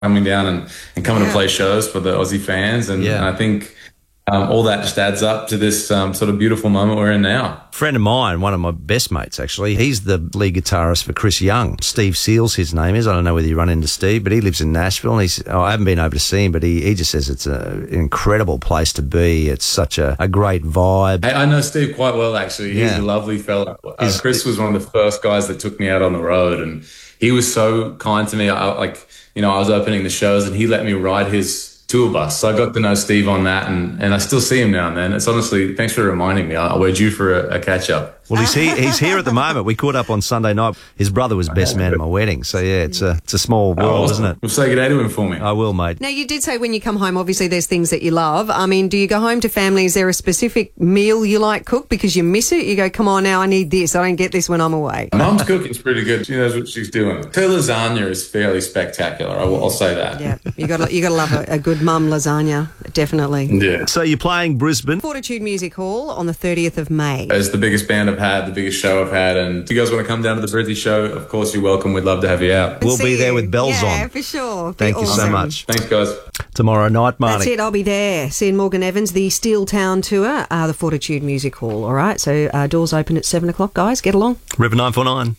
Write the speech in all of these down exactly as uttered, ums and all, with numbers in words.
coming down and, and coming Yeah. to play shows for the Aussie fans. And, Yeah. and I think um, all that just adds up to this um, sort of beautiful moment we're in now. Friend of mine, one of my best mates actually, he's the lead guitarist for Chris Young. Steve Seals, his name is. I don't know whether you run into Steve, but he lives in Nashville. And he's, oh, I haven't been over to see him, but he, he just says it's a, an incredible place to be. It's such a, a great vibe. Hey, I know Steve quite well, actually. He's Yeah. a lovely fella. Uh, Chris was one of the first guys that took me out on the road, and he was so kind to me. I, like, you know, I was opening the shows, and he let me ride his tour bus. So I got to know Steve on that, and, and I still see him now and then. It's honestly, thanks for reminding me. I, we're due for a, a catch-up. Well, he's here, he's here at the moment. We caught up on Sunday night. His brother was best man at my wedding. So, yeah, it's a, it's a small world, Oh, isn't it? Well, say good day to him for me. I will, mate. Now, you did say when you come home, obviously there's things that you love. I mean, do you go home to family? Is there a specific meal you like cooked because you miss it? You go, come on now, I need this. I don't get this when I'm away. Mum's cooking's pretty good. She knows what she's doing. Her lasagna is fairly spectacular. I will, I'll say that. Yeah, you got to you got to love a, a good mum lasagna, definitely. Yeah. So you're playing Brisbane. Fortitude Music Hall on the thirtieth of May. It's the biggest band I've had, the biggest show I've had, and if you guys want to come down to the Brizzy show, of course you're welcome. We'd love to have you out. We'll See be there you. with bells yeah, on. for sure. Be Thank you so awesome. much. Thanks, guys. Tomorrow night, Marnie. That's it. I'll be there. Seeing Morgan Evans, the Steel Town Tour, uh, the Fortitude Music Hall. All right. So uh, doors open at seven o'clock, guys. Get along. River nine four nine.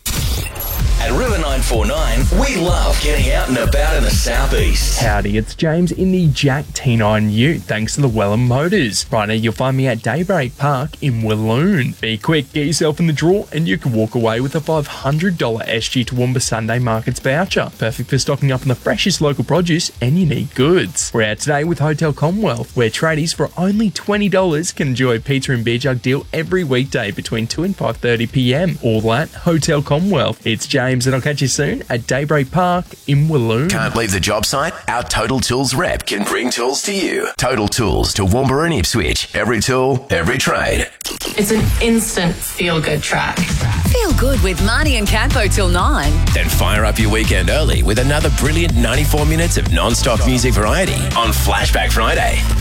At River nine four nine, we love getting out and about in the southeast. Howdy, it's James in the Jack T nine Ute, thanks to the Wellham Motors. Right now you'll find me at Daybreak Park in Walloon. Be quick, get yourself in the draw and you can walk away with a five hundred dollars S G Toowoomba Sunday Markets voucher. Perfect for stocking up on the freshest local produce and unique goods. We're out today with Hotel Commonwealth, where tradies for only twenty dollars can enjoy a pizza and beer jug deal every weekday between two and five thirty p m. All at Hotel Commonwealth. It's James and I'll catch you soon at Daybreak Park in Walloon. Can't leave the job site? Our Total Tools rep can bring tools to you. Total Tools to Toowoomba and Ipswich. Every tool, every trade. It's an instant feel-good track. Feel good with Marnie and Campo till nine. Then fire up your weekend early with another brilliant ninety-four minutes of non-stop music variety on Flashback Friday.